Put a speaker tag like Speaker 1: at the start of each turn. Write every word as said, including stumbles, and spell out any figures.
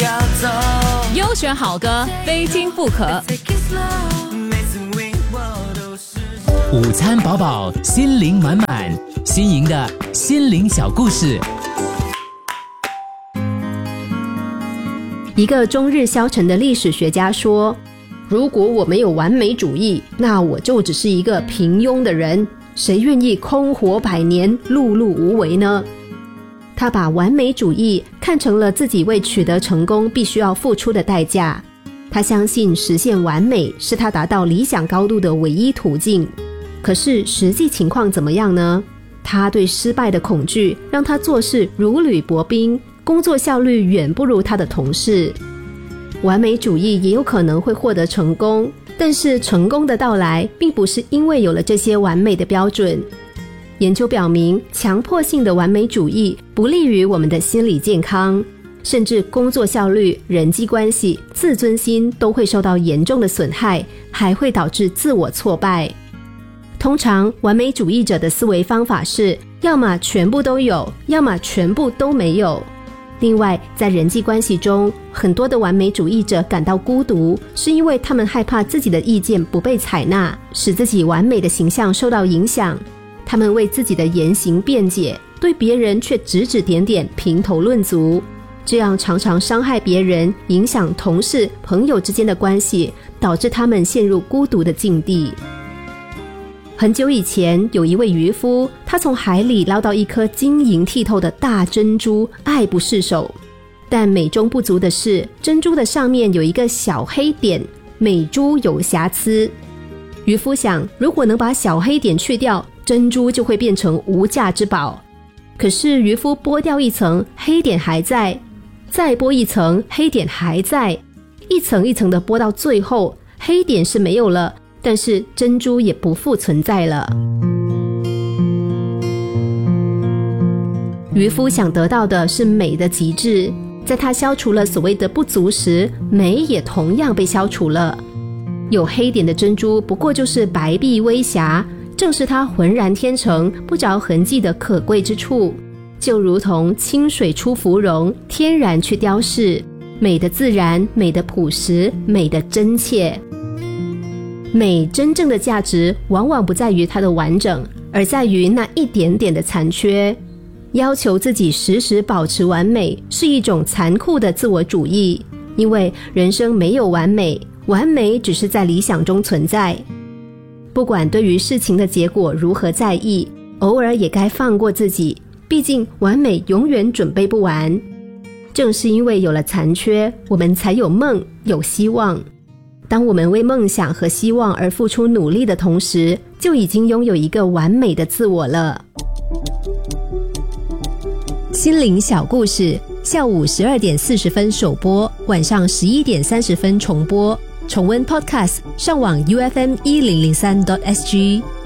Speaker 1: 要走，
Speaker 2: 优选好歌，非听不可。
Speaker 3: 午餐饱饱，心灵满满，新颖的心灵小故事。
Speaker 4: 一个终日消沉的历史学家说，如果我没有完美主义，那我就只是一个平庸的人，谁愿意空活百年，碌碌无为呢？他把完美主义看成了自己为取得成功必须要付出的代价，他相信实现完美是他达到理想高度的唯一途径。可是实际情况怎么样呢？他对失败的恐惧让他做事如履薄冰，工作效率远不如他的同事。完美主义也有可能会获得成功，但是成功的到来并不是因为有了这些完美的标准。研究表明，强迫性的完美主义不利于我们的心理健康，甚至工作效率、人际关系、自尊心都会受到严重的损害，还会导致自我挫败。通常完美主义者的思维方法是要么全部都有，要么全部都没有。另外，在人际关系中，很多的完美主义者感到孤独，是因为他们害怕自己的意见不被采纳，使自己完美的形象受到影响。他们为自己的言行辩解，对别人却指指点点，评头论足，这样常常伤害别人，影响同事、朋友之间的关系，导致他们陷入孤独的境地。很久以前，有一位渔夫，他从海里捞到一颗晶莹剔透的大珍珠，爱不释手。但美中不足的是，珍珠的上面有一个小黑点，美珠有瑕疵。渔夫想，如果能把小黑点去掉，珍珠就会变成无价之宝。可是渔夫剥掉一层，黑点还在，再剥一层，黑点还在，一层一层的剥到最后，黑点是没有了，但是珍珠也不复存在了。渔夫想得到的是美的极致，在他消除了所谓的不足时，美也同样被消除了。有黑点的珍珠不过就是白璧微瑕，正是它浑然天成、不着痕迹的可贵之处。就如同清水出芙蓉，天然去雕饰，美的自然，美的朴实，美的真切。美真正的价值往往不在于它的完整，而在于那一点点的残缺。要求自己时时保持完美是一种残酷的自我主义，因为人生没有完美，完美只是在理想中存在。不管对于事情的结果如何在意，偶尔也该放过自己，毕竟完美永远准备不完。正是因为有了残缺，我们才有梦，有希望。当我们为梦想和希望而付出努力的同时，就已经拥有一个完美的自我了。心灵小故事，下午十二点四十分首播，晚上十一点三十分重播。重温 Podcast， 上网 U F M 一零零三 点 S G。